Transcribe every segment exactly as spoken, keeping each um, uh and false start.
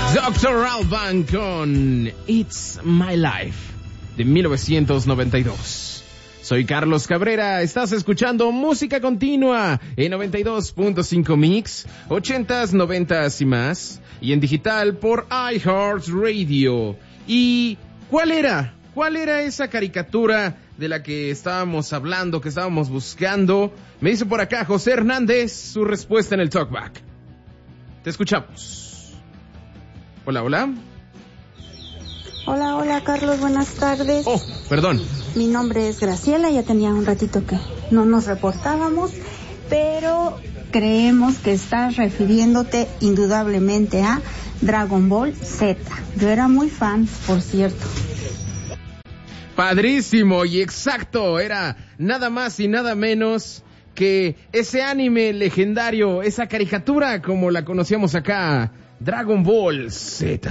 doctor Alban con It's My Life de mil novecientos noventa y dos. Soy Carlos Cabrera, estás escuchando música continua en noventa y dos punto cinco Mix, ochentas, noventas y más, y en digital por iHeartRadio. ¿Y cuál era? ¿Cuál era esa caricatura de la que estábamos hablando, que estábamos buscando? Me dice por acá José Hernández su respuesta en el Talkback. Te escuchamos. Hola, hola. Hola, hola Carlos, buenas tardes. Oh, perdón. Mi nombre es Graciela, ya tenía un ratito que no nos reportábamos, pero creemos que estás refiriéndote indudablemente a Dragon Ball Z. Yo era muy fan, por cierto. Padrísimo y exacto, era nada más y nada menos que ese anime legendario, esa caricatura como la conocíamos acá, Dragon Ball Z.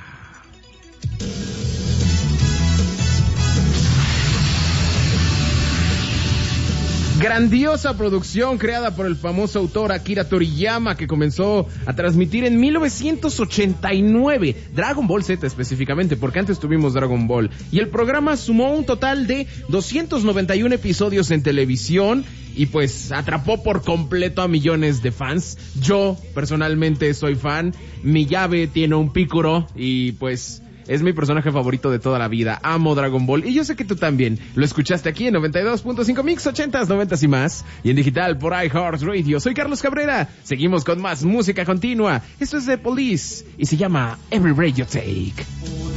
Grandiosa producción creada por el famoso autor Akira Toriyama, que comenzó a transmitir en mil novecientos ochenta y nueve, Dragon Ball Z específicamente, porque antes tuvimos Dragon Ball, y el programa sumó un total de doscientos noventa y uno episodios en televisión, y pues atrapó por completo a millones de fans. Yo personalmente soy fan, mi llave tiene un Piccolo, y pues es mi personaje favorito de toda la vida. Amo Dragon Ball y yo sé que tú también. Lo escuchaste aquí en noventa y dos punto cinco Mix, ochentas, noventas y más, y en digital por iHeartRadio. Soy Carlos Cabrera. Seguimos con más música continua. Esto es The Police y se llama Every Breath You Take.